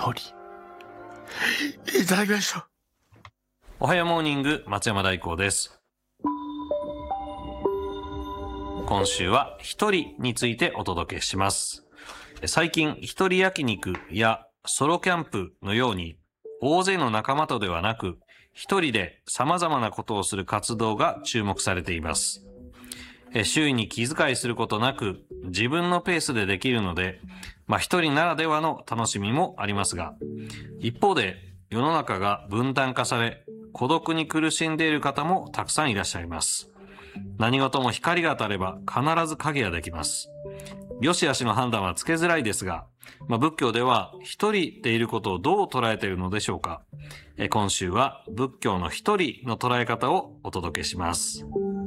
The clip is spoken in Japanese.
一人。いただきましょう。 おはようモーニング、松山大光です。今週は一人についてお届けします。最近、一人焼肉やソロキャンプのように、大勢の仲間とではなく、一人で様々なことをする活動が注目されています。周囲に気遣いすることなく、自分のペースでできるので、一人ならではの楽しみもありますが、一方で世の中が分断化され、孤独に苦しんでいる方もたくさんいらっしゃいます。何事も光が当たれば必ず影ができます。良し悪しの判断はつけづらいですが、仏教では一人でいることをどう捉えているのでしょうか。今週は仏教の一人の捉え方をお届けします。